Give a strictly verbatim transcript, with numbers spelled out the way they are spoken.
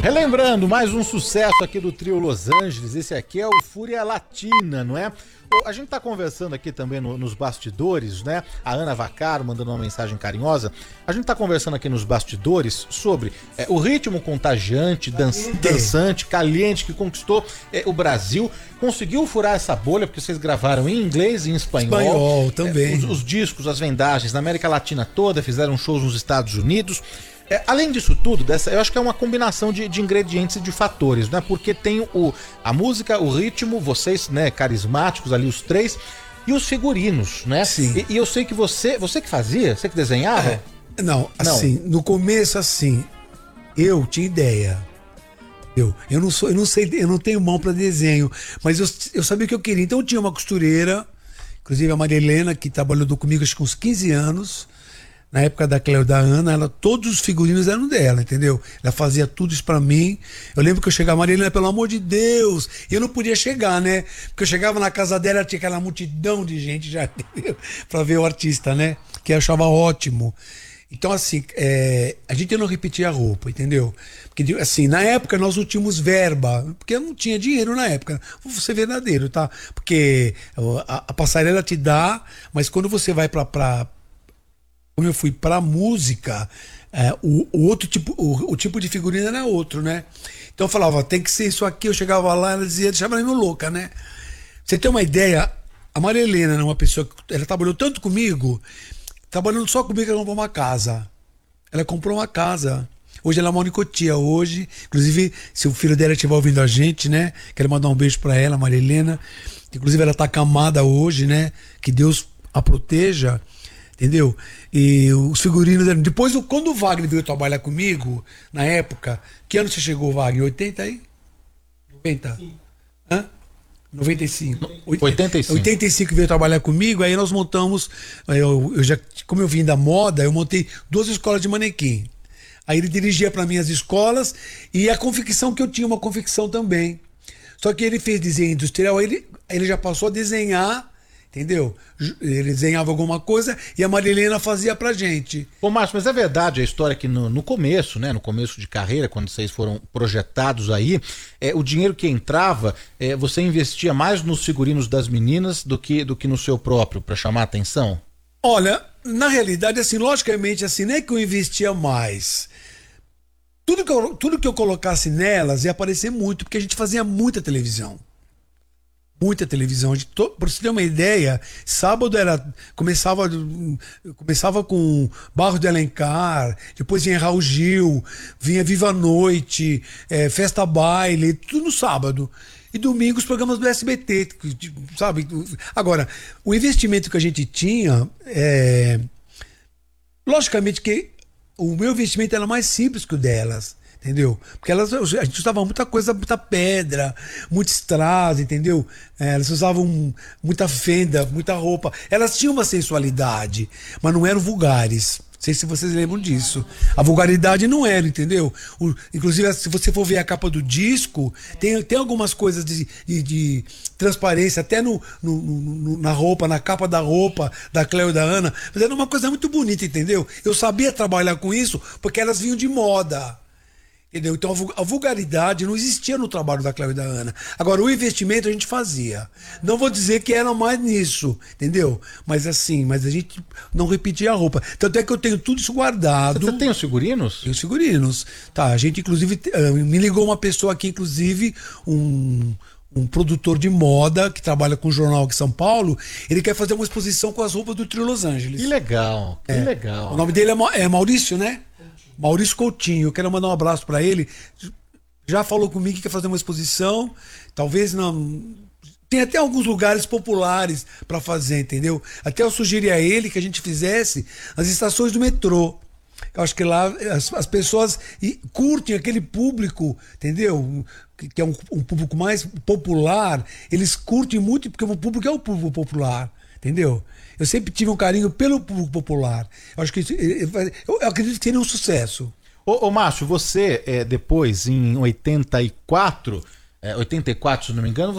Relembrando, mais um sucesso aqui do trio Los Angeles, esse aqui é o Fúria Latina, não é? A gente tá conversando aqui também no, nos bastidores, né? A Ana Vaccaro mandando uma mensagem carinhosa. A gente tá conversando aqui nos bastidores sobre é, o ritmo contagiante, dan dançante, caliente, que conquistou é, o Brasil. Conseguiu furar essa bolha, porque vocês gravaram em inglês e em espanhol. Espanhol também. É, os, os discos, as vendagens na América Latina toda, fizeram shows nos Estados Unidos. É, além disso tudo, dessa, eu acho que é uma combinação de, de ingredientes e de fatores, né? Porque tem o, a música, o ritmo, vocês, né, carismáticos ali, os três, e os figurinos, né? Sim. E, e eu sei que você, você que fazia, você que desenhava? É, não, assim, não. No começo, assim, eu tinha ideia. Eu, eu não sou, eu não sei, eu não tenho mão para desenho, mas eu, eu sabia o que eu queria. Então eu tinha uma costureira, inclusive a Maria Helena, que trabalhou comigo acho que uns quinze anos. Na época da Cleo da Ana, ela, todos os figurinos eram dela, entendeu? Ela fazia tudo isso pra mim. Eu lembro que eu chegava, Maria Helena, pelo amor de Deus, e eu não podia chegar, né? Porque eu chegava na casa dela, tinha aquela multidão de gente já, entendeu? Pra ver o artista, né? Que eu achava ótimo. Então, assim, é, a gente não repetia a roupa, entendeu? Porque, assim, na época nós não tínhamos verba, porque eu não tinha dinheiro na época. Vou ser verdadeiro, tá? Porque a, a passarela te dá, mas quando você vai pra... pra Quando eu fui pra música, é, o, o outro tipo, o, o tipo de figurino era outro, né? Então eu falava, tem que ser isso aqui. Eu chegava lá, ela dizia, deixava meio louca, né? Pra você ter uma ideia, a Maria Helena era uma pessoa que ela trabalhou tanto comigo, trabalhando só comigo, ela comprou uma casa. Ela comprou uma casa. Hoje ela mora em Cotia, hoje. Inclusive, se o filho dela estiver ouvindo a gente, né? Quero mandar um beijo pra ela, Maria Helena. Inclusive, ela tá acamada hoje, né? Que Deus a proteja. Entendeu? E os figurinos eram... Depois, quando o Wagner veio trabalhar comigo, na época... Que ano você chegou, Wagner? oitenta aí? noventa? Sim. Hã? noventa e cinco. oitenta e cinco. oitenta e cinco veio trabalhar comigo, aí nós montamos... Eu, eu já, como eu vim da moda, eu montei duas escolas de manequim. Aí ele dirigia para mim as escolas e a confecção que eu tinha, uma confecção também. Só que ele fez desenho industrial, aí ele, aí ele já passou a desenhar... Entendeu? Ele desenhava alguma coisa e a Maria Helena fazia pra gente. Ô Márcio, mas é verdade a história que no, no começo, né? No começo de carreira, quando vocês foram projetados aí, é, o dinheiro que entrava, é, você investia mais nos figurinos das meninas do que, do que no seu próprio, pra chamar a atenção? Olha, na realidade, assim, logicamente, assim, não é que eu investia mais. Tudo que eu, tudo que eu colocasse nelas ia aparecer muito, porque a gente fazia muita televisão. Muita televisão. Para você ter uma ideia, sábado era começava começava com Barros de Alencar, depois vinha Raul Gil, vinha Viva a Noite, é, Festa Baile, tudo no sábado. E domingo os programas do S B T, sabe? Agora, o investimento que a gente tinha, é... logicamente que o meu investimento era mais simples que o delas. Entendeu? Porque elas, a gente usava muita coisa, muita pedra, muito strass, entendeu? É, elas usavam muita fenda, muita roupa. Elas tinham uma sensualidade, mas não eram vulgares. Não sei se vocês lembram disso. A vulgaridade não era, entendeu? O, inclusive, se você for ver a capa do disco, tem, tem algumas coisas de, de, de transparência, até no, no, no, na roupa, na capa da roupa da Cleo e da Ana. Mas era uma coisa muito bonita, entendeu? Eu sabia trabalhar com isso porque elas vinham de moda. Entendeu? Então a vulgaridade não existia no trabalho da Cleo e da Ana. Agora, o investimento a gente fazia. Não vou dizer que era mais nisso, entendeu? Mas assim, mas a gente não repetia a roupa. Tanto é que eu tenho tudo isso guardado. Você tem os figurinos? Tem os figurinos. Tá, a gente inclusive, me ligou uma pessoa aqui, inclusive, um... um produtor de moda que trabalha com o jornal aqui em São Paulo. Ele quer fazer uma exposição com as roupas do trio Los Angeles. Que legal, que é. legal. O nome dele é, Ma é Maurício, né? Maurício Coutinho. Eu quero mandar um abraço para ele. Já falou comigo que quer fazer uma exposição. Talvez não... Tem até alguns lugares populares para fazer, entendeu? Até eu sugeri a ele que a gente fizesse as estações do metrô. Eu acho que lá as, as pessoas curtem aquele público, entendeu? Que, que é um, um público mais popular. Eles curtem muito porque o público é o público popular, entendeu? Eu sempre tive um carinho pelo público popular. Eu acho que eu, eu acredito que seria um sucesso. Ô, ô Márcio, você é, depois, em oitenta e quatro, é, oitenta e quatro, se não me engano,